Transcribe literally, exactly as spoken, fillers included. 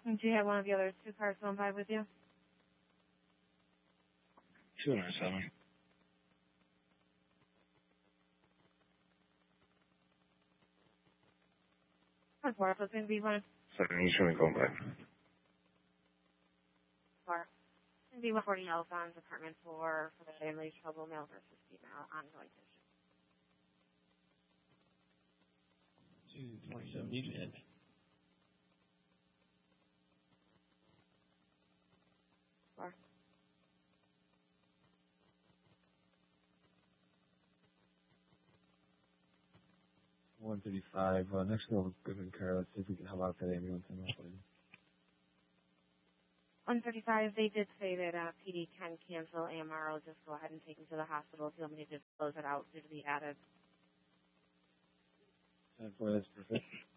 And do you have one of the other two cars going by with you? two oh seven. Of course, it's going to be one. Sorry, he's trying to go back. Or it's going to be one forty Alphonse, apartment four, for the family trouble, male versus female, ongoing issue. two twenty-seven, you did. Or one thirty-five, uh, next to the Goodman car. Let's see if we can help out that ambulance. one thirty-five, they did say that uh, P D can cancel A M R. I'll just go ahead and take him to the hospital if you want me to just close it out due to the added. ten four, that's perfect.